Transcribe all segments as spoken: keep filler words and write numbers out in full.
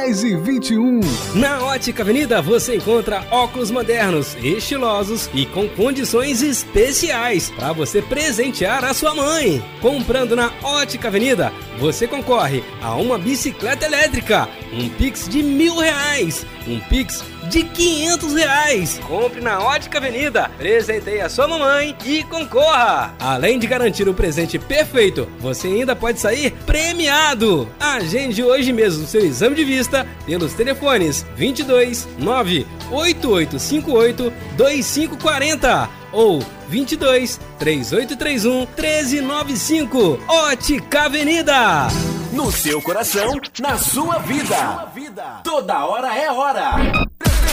dez e vinte e um. Na Ótica Avenida você encontra óculos modernos, estilosos e com condições especiais para você presentear a sua mãe. Comprando na Ótica Avenida, você concorre a uma bicicleta elétrica, um Pix de mil reais, um Pix de quinhentos reais. Compre na Ótica Avenida, presenteie a sua mamãe e concorra. Além de garantir o presente perfeito, você ainda pode sair premiado. Agende hoje mesmo o seu exame de vista pelos telefones vinte e dois, nove oito oito cinco oito, dois cinco quatro zero ou vinte e dois, três oito três um, um três nove cinco. Ótica Avenida. No seu coração, na sua vida. Toda hora é hora.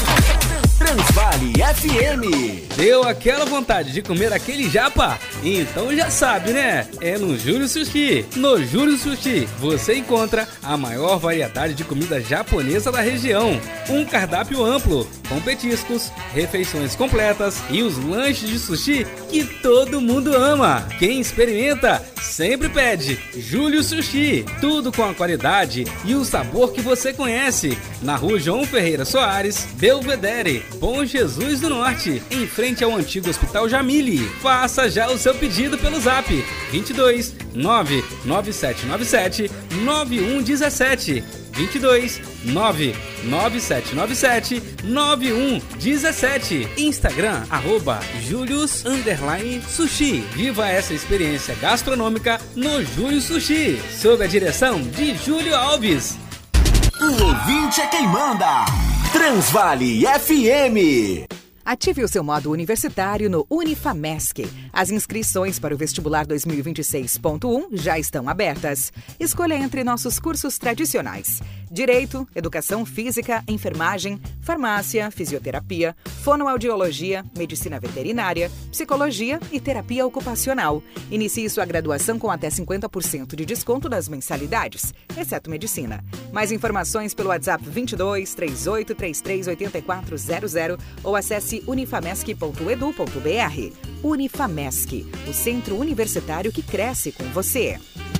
Transvale F M. Deu aquela vontade de comer aquele japa? Então já sabe, né? É no Júlio Sushi. No Júlio Sushi você encontra a maior variedade de comida japonesa da região. Um cardápio amplo, com petiscos, refeições completas e os lanches de sushi que todo mundo ama. Quem experimenta sempre pede Júlio Sushi. Tudo com a qualidade e o sabor que você conhece. Na Rua João Ferreira Soares, Belvedere, Bom Jesus do Norte, em frente ao antigo Hospital Jamile. Faça já o seu pedido pelo zap vinte e dois, nove nove sete nove sete, nove um um sete, vinte e dois, nove nove sete nove sete, nove um um sete. Instagram, arroba Julius underline Sushi. Viva essa experiência gastronômica no Júlio Sushi, sob a direção de Júlio Alves. O ouvinte é quem manda. Transvale F M. Ative o seu modo universitário no Unifamesc. As inscrições para o vestibular dois mil e vinte e seis ponto um já estão abertas. Escolha entre nossos cursos tradicionais: Direito, Educação Física, Enfermagem, Farmácia, Fisioterapia, Fonoaudiologia, Medicina Veterinária, Psicologia e Terapia Ocupacional. Inicie sua graduação com até cinquenta por cento de desconto nas mensalidades, exceto Medicina. Mais informações pelo WhatsApp vinte e dois, trinta e oito, trinta e três, oitenta e quatro zero zero ou acesse unifamesc ponto edu ponto br. Unifamesc, o centro universitário que cresce com você.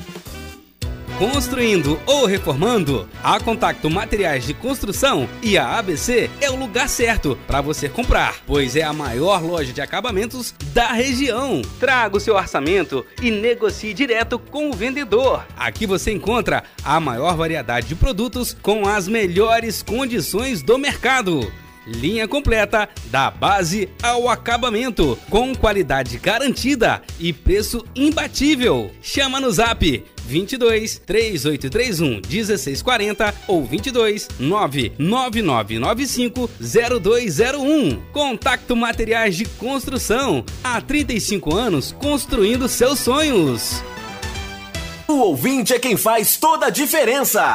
Construindo ou reformando? A Contacto Materiais de Construção e a A B C é o lugar certo para você comprar, pois é a maior loja de acabamentos da região. Traga o seu orçamento e negocie direto com o vendedor. Aqui você encontra a maior variedade de produtos com as melhores condições do mercado. Linha completa da base ao acabamento, com qualidade garantida e preço imbatível. Chama no zap vinte e dois, três oito três um, um seis quatro zero ou vinte e dois, nove nove nove nove cinco, zero dois zero um. Contacto Materiais de Construção. Há trinta e cinco anos construindo seus sonhos. O ouvinte é quem faz toda a diferença.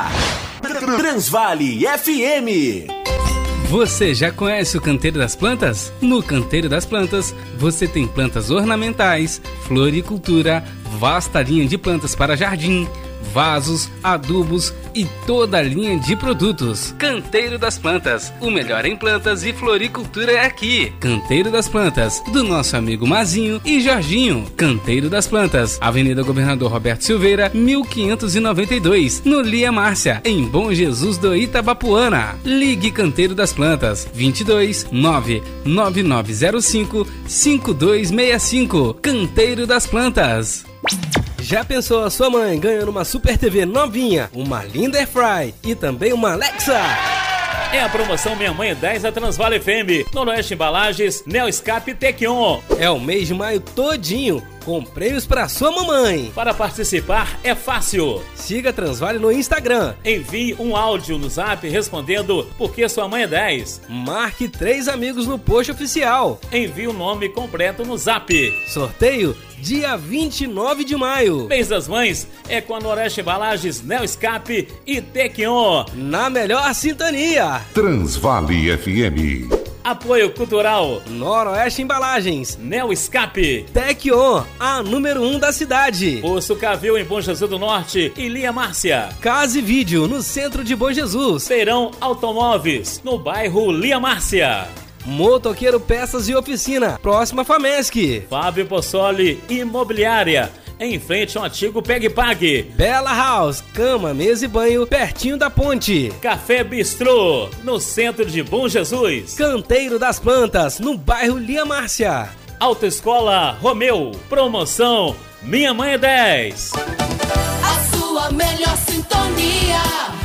Transvale F M. Você já conhece o Canteiro das Plantas? No Canteiro das Plantas, você tem plantas ornamentais, floricultura, vasta linha de plantas para jardim, vasos, adubos e toda a linha de produtos. Canteiro das Plantas, o melhor em plantas e floricultura é aqui. Canteiro das Plantas, do nosso amigo Mazinho e Jorginho. Canteiro das Plantas, Avenida Governador Roberto Silveira, mil quinhentos e noventa e dois, no Lia Márcia, em Bom Jesus do Itabapuana. Ligue Canteiro das Plantas, vinte e dois, nove nove nove zero cinco, cinco dois seis cinco. Canteiro das Plantas. Já pensou a sua mãe ganhando uma Super T V novinha, uma linda Airfry e também uma Alexa? É a promoção Minha Mãe é dez da Transvale F M, Noroeste Embalagens, Neoscape e Tequion. É o mês de maio todinho, com prêmios para sua mamãe. Para participar é fácil. Siga a Transvale no Instagram. Envie um áudio no zap respondendo porque sua mãe é dez. Marque três amigos no post oficial. Envie o nome completo no zap. Sorteio dia vinte e nove de maio. Mês das Mães é com a Noroeste Embalagens, Neoscape e Tequion. Na melhor sintonia. Transvale F M. Apoio Cultural Noroeste Embalagens, Neoscape, Tequion, a número um da cidade. Poço Cavil em Bom Jesus do Norte e Lia Márcia. Casa e Vídeo no centro de Bom Jesus. Feirão Automóveis no bairro Lia Márcia. Motoqueiro Peças e Oficina, próxima Famesc. Fábio Possoli Imobiliária, em frente ao antigo Pegue Pague. Bela House, cama, mesa e banho, pertinho da ponte. Café Bistrô, no centro de Bom Jesus. Canteiro das Plantas, no bairro Lia Márcia. Autoescola Romeu, promoção Minha Mãe é dez. A sua melhor sintonia,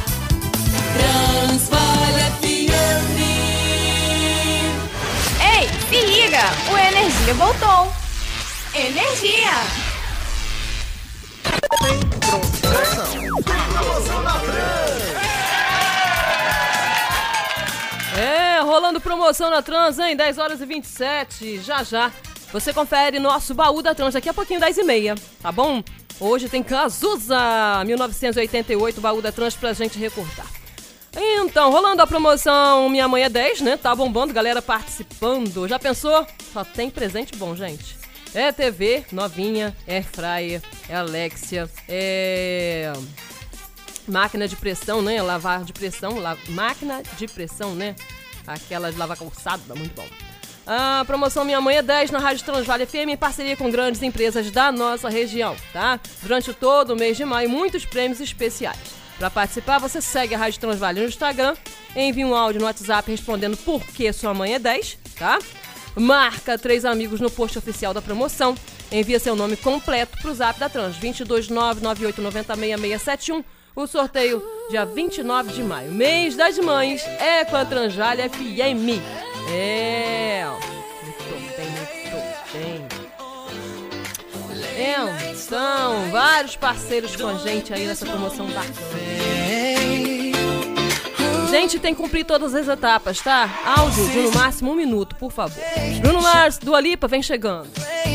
Transvale F M. Ei, se liga, o Energia voltou. Energia. É, rolando promoção na Trans, hein? dez horas e vinte e sete, já já. Você confere nosso baú da Trans daqui a pouquinho, dez e meia, tá bom? Hoje tem Cazuza, mil novecentos e oitenta e oito, baú da Trans pra gente recordar. Então, rolando a promoção Minha Mãe é dez, né? Tá bombando, galera participando. Já pensou? Só tem presente bom, gente. É T V novinha, é Fryer, é Alexia, é... máquina de pressão, né? Lavar de pressão, la... máquina de pressão, né? Aquela de lavar calçado, dá muito bom. A promoção Minha Mãe é dez na Rádio Transvale F M em parceria com grandes empresas da nossa região, tá? Durante todo o mês de maio, muitos prêmios especiais. Para participar, você segue a Rádio Transvale no Instagram, envia um áudio no WhatsApp respondendo por que sua mãe é dez, tá? Marca três amigos no post oficial da promoção, envia seu nome completo pro zap da Trans, dois dois nove, nove oito nove zero, seis seis sete um. O sorteio dia vinte e nove de maio, mês das mães, é com a Transvale F M. É, muito bem, muito bem. É, são vários parceiros com a gente aí nessa promoção bacana. Gente, tem que cumprir todas as etapas, tá? Áudio de no máximo um minuto, por favor. Bruno Mars, Dua Lipa, vem chegando.